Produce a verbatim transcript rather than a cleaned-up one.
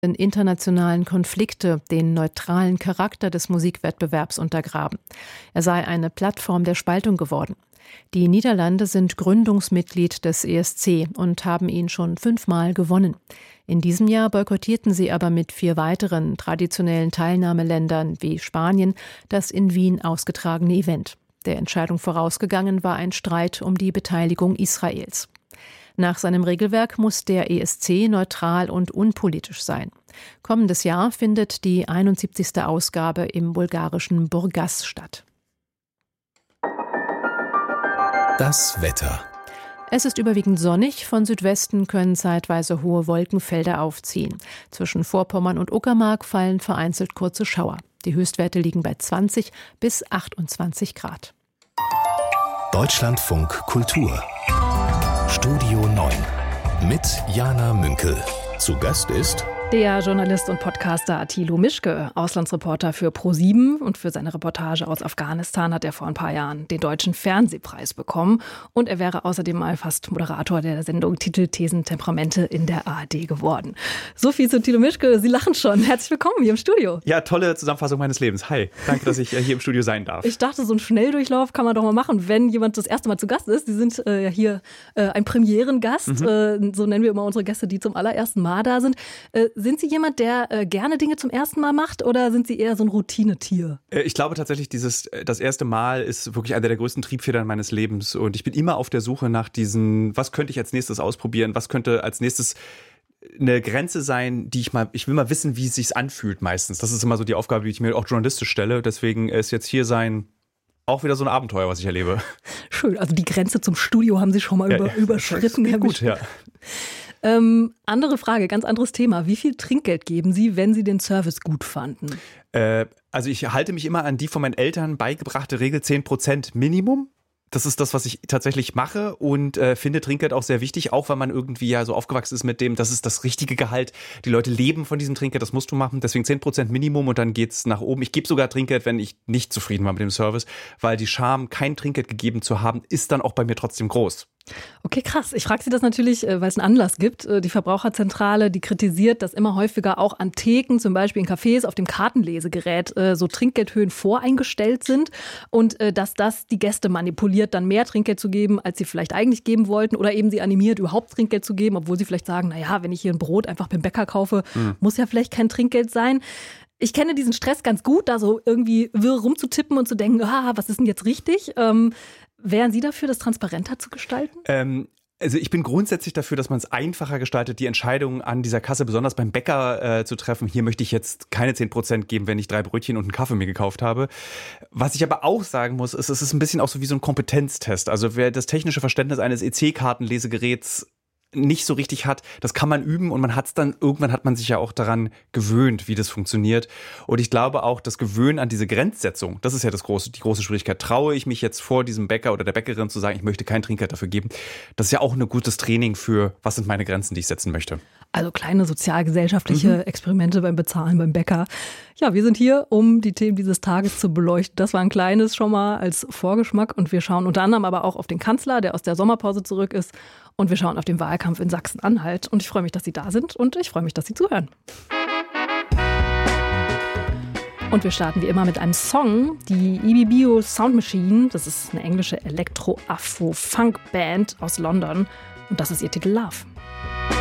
internationalen Konflikte den neutralen Charakter des Musikwettbewerbs untergraben. Er sei eine Plattform der Spaltung geworden. Die Niederlande sind Gründungsmitglied des E S C und haben ihn schon fünfmal gewonnen. In diesem Jahr boykottierten sie aber mit vier weiteren traditionellen Teilnahmeländern wie Spanien das in Wien ausgetragene Event. Der Entscheidung vorausgegangen war ein Streit um die Beteiligung Israels. Nach seinem Regelwerk muss der E S C neutral und unpolitisch sein. Kommendes Jahr findet die einundsiebzigste Ausgabe im bulgarischen Burgas statt. Das Wetter. Es ist überwiegend sonnig, von Südwesten können zeitweise hohe Wolkenfelder aufziehen. Zwischen Vorpommern und Uckermark fallen vereinzelt kurze Schauer. Die Höchstwerte liegen bei zwanzig bis achtundzwanzig Grad. Deutschlandfunk Kultur. Studio neun mit Jana Münkel. Zu Gast ist der Journalist und Podcaster Attilo Mischke, Auslandsreporter für ProSieben, und für seine Reportage aus Afghanistan hat er vor ein paar Jahren den Deutschen Fernsehpreis bekommen. Und er wäre außerdem mal fast Moderator der Sendung Titel, Thesen, Temperamente in der A R D geworden. So viel zu Attilo Mischke. Sie lachen schon. Herzlich willkommen hier im Studio. Ja, tolle Zusammenfassung meines Lebens. Hi, danke, dass ich hier im Studio sein darf. Ich dachte, so einen Schnelldurchlauf kann man doch mal machen, wenn jemand das erste Mal zu Gast ist. Sie sind äh, hier äh, ein Premierengast. Mhm. Äh, so nennen wir immer unsere Gäste, die zum allerersten Mal da sind. Äh, Sind Sie jemand, der äh, gerne Dinge zum ersten Mal macht, oder sind Sie eher so ein Routinetier? Ich glaube tatsächlich, dieses das erste Mal ist wirklich eine der größten Triebfedern meines Lebens. Und ich bin immer auf der Suche nach diesen, was könnte ich als nächstes ausprobieren, was könnte als nächstes eine Grenze sein, die ich mal, ich will mal wissen, wie es sich anfühlt meistens. Das ist immer so die Aufgabe, die ich mir auch journalistisch stelle. Deswegen ist jetzt hier sein auch wieder so ein Abenteuer, was ich erlebe. Schön, also die Grenze zum Studio haben Sie schon mal ja, über, überschritten. Ja, gut, ja. Ähm, andere Frage, ganz anderes Thema. Wie viel Trinkgeld geben Sie, wenn Sie den Service gut fanden? Äh, also ich halte mich immer an die von meinen Eltern beigebrachte Regel zehn Prozent Minimum. Das ist das, was ich tatsächlich mache, und äh, finde Trinkgeld auch sehr wichtig, auch wenn man irgendwie ja so aufgewachsen ist mit dem, das ist das richtige Gehalt. Die Leute leben von diesem Trinkgeld, das musst du machen. Deswegen zehn Prozent Minimum, und dann geht's nach oben. Ich gebe sogar Trinkgeld, wenn ich nicht zufrieden war mit dem Service, weil die Scham, kein Trinkgeld gegeben zu haben, ist dann auch bei mir trotzdem groß. Okay, krass. Ich frage Sie das natürlich, weil es einen Anlass gibt. Die Verbraucherzentrale, die kritisiert, dass immer häufiger auch an Theken, zum Beispiel in Cafés, auf dem Kartenlesegerät so Trinkgeldhöhen voreingestellt sind und dass das die Gäste manipuliert, dann mehr Trinkgeld zu geben, als sie vielleicht eigentlich geben wollten, oder eben sie animiert, überhaupt Trinkgeld zu geben, obwohl sie vielleicht sagen, naja, wenn ich hier ein Brot einfach beim Bäcker kaufe, mhm. muss ja vielleicht kein Trinkgeld sein. Ich kenne diesen Stress ganz gut, da so irgendwie wirr rumzutippen und zu denken, ah, was ist denn jetzt richtig? Ähm, wären Sie dafür, das transparenter zu gestalten? Ähm, also ich bin grundsätzlich dafür, dass man es einfacher gestaltet, die Entscheidung an dieser Kasse, besonders beim Bäcker, äh, zu treffen. Hier möchte ich jetzt keine zehn Prozent geben, wenn ich drei Brötchen und einen Kaffee mir gekauft habe. Was ich aber auch sagen muss, ist, es ist ein bisschen auch so wie so ein Kompetenztest. Also wer das technische Verständnis eines E C-Kartenlesegeräts nicht so richtig hat, das kann man üben, und man hat es dann, irgendwann hat man sich ja auch daran gewöhnt, wie das funktioniert. Und ich glaube auch, das Gewöhnen an diese Grenzsetzung, das ist ja das große, die große Schwierigkeit. Traue ich mich jetzt vor diesem Bäcker oder der Bäckerin zu sagen, ich möchte kein Trinkgeld dafür geben? Das ist ja auch ein gutes Training für, was sind meine Grenzen, die ich setzen möchte. Also kleine sozialgesellschaftliche mhm. Experimente beim Bezahlen beim Bäcker. Ja, wir sind hier, um die Themen dieses Tages zu beleuchten. Das war ein kleines schon mal als Vorgeschmack, und wir schauen unter anderem aber auch auf den Kanzler, der aus der Sommerpause zurück ist, und wir schauen auf den Wahlkampf in Sachsen-Anhalt. Und ich freue mich, dass Sie da sind, und ich freue mich, dass Sie zuhören. Und wir starten wie immer mit einem Song. Die E B Bio Sound Machine, das ist eine englische Elektro-Afro-Funk-Band aus London, und das ist ihr Titel Love.